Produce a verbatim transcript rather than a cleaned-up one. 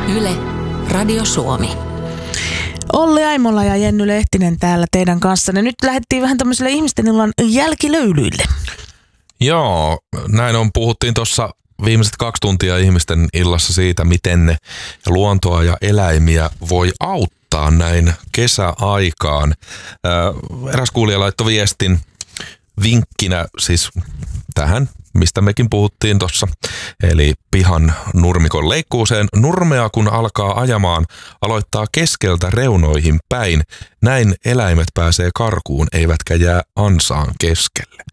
Yle, Radio Suomi. Olli Aimola ja Jenny Lehtinen täällä teidän kanssanne. Nyt lähdettiin vähän tämmöiselle ihmisten illan jälkilöylyille. Joo, näin on. Puhuttiin tuossa viimeiset kaksi tuntia ihmisten illassa siitä, miten ne luontoa ja eläimiä voi auttaa näin kesäaikaan. Eräs kuulija laittoi viestin vinkkinä siis tähän, mistä mekin puhuttiin tuossa, eli pihan nurmikon leikkuuseen. Nurmea kun alkaa ajamaan, aloittaa keskeltä reunoihin päin. Näin eläimet pääsee karkuun, eivätkä jää ansaan keskelle.